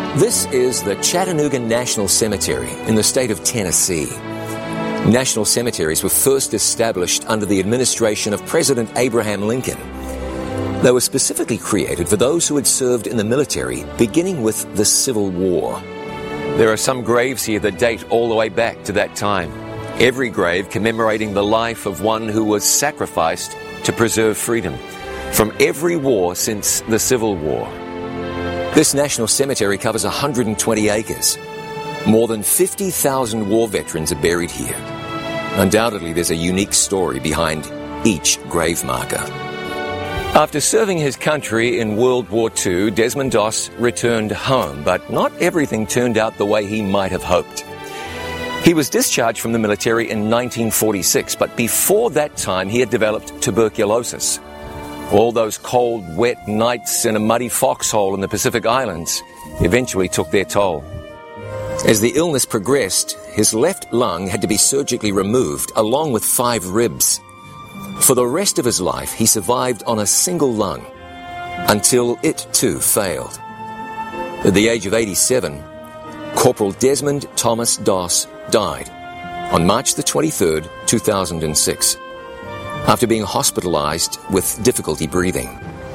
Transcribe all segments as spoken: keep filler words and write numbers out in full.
This is the Chattanooga National Cemetery in the state of Tennessee. National cemeteries were first established under the administration of President Abraham Lincoln. They were specifically created for those who had served in the military, beginning with the Civil War. There are some graves here that date all the way back to that time. Every grave commemorating the life of one who was sacrificed to preserve freedom from every war since the Civil War. This national cemetery covers one hundred twenty acres. More than fifty thousand war veterans are buried here. Undoubtedly, there's a unique story behind each grave marker. After serving his country in World War Two, Desmond Doss returned home, but not everything turned out the way he might have hoped. He was discharged from the military in nineteen forty-six, but before that time he had developed tuberculosis. All those cold, wet nights in a muddy foxhole in the Pacific Islands eventually took their toll. As the illness progressed, his left lung had to be surgically removed, along with five ribs. For the rest of his life, he survived on a single lung, until it too failed. At the age of eighty-seven, Corporal Desmond Thomas Doss died on March the twenty-third, two thousand six. After being hospitalized with difficulty breathing.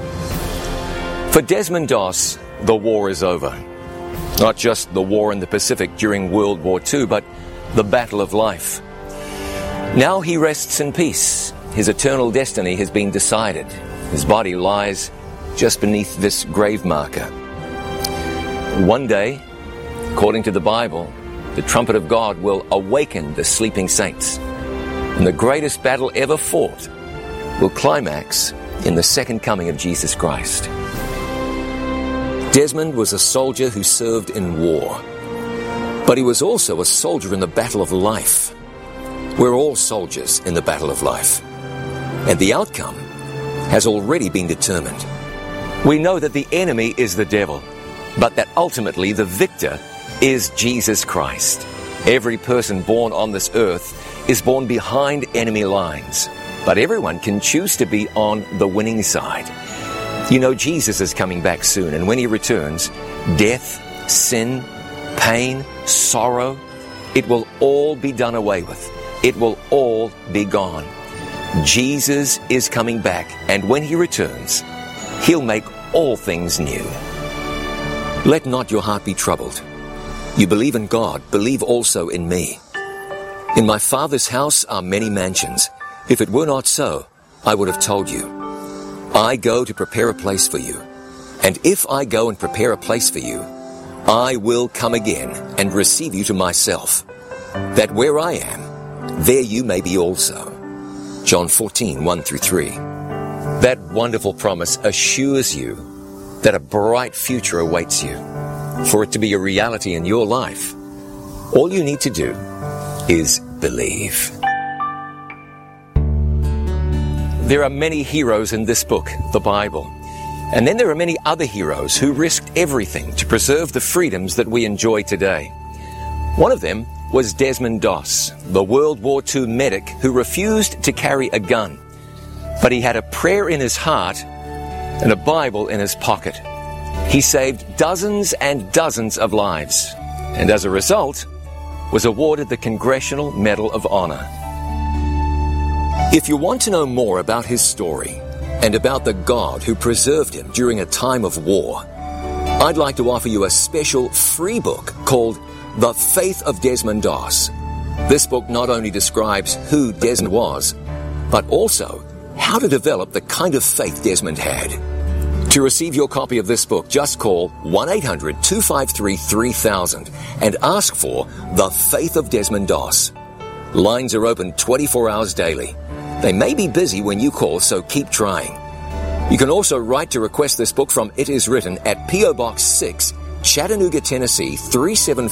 For Desmond Doss, the war is over. Not just the war in the Pacific during World War Two, but the battle of life. Now he rests in peace. His eternal destiny has been decided. His body lies just beneath this grave marker. One day, according to the Bible, the trumpet of God will awaken the sleeping saints. And the greatest battle ever fought will climax in the second coming of Jesus Christ. Desmond was a soldier who served in war, but he was also a soldier in the battle of life. We're all soldiers in the battle of life, and the outcome has already been determined. We know that the enemy is the devil, but that ultimately the victor is Jesus Christ. Every person born on this earth is born behind enemy lines, but everyone can choose to be on the winning side. You know, Jesus is coming back soon, and when he returns, death, sin, pain, sorrow, it will all be done away with. It will all be gone. Jesus is coming back, and when he returns, he'll make all things new. Let not your heart be troubled. You believe in God, believe also in me. In my Father's house are many mansions. If it were not so, I would have told you. I go to prepare a place for you. And if I go and prepare a place for you, I will come again and receive you to myself, that where I am, there you may be also. John fourteen, one through three. That wonderful promise assures you that a bright future awaits you. For it to be a reality in your life, all you need to do is believe. There are many heroes in this book, the Bible. And then there are many other heroes who risked everything to preserve the freedoms that we enjoy today. One of them was Desmond Doss, the World War Two medic who refused to carry a gun. But he had a prayer in his heart and a Bible in his pocket. He saved dozens and dozens of lives, and as a result, was awarded the Congressional Medal of Honor. If you want to know more about his story and about the God who preserved him during a time of war, I'd like to offer you a special free book called The Faith of Desmond Doss. This book not only describes who Desmond was, but also how to develop the kind of faith Desmond had. To receive your copy of this book, just call one eight hundred, two five three, three thousand and ask for The Faith of Desmond Doss. Lines are open twenty-four hours daily. They may be busy when you call, so keep trying. You can also write to request this book from It Is Written at P O Box six, Chattanooga, Tennessee three seven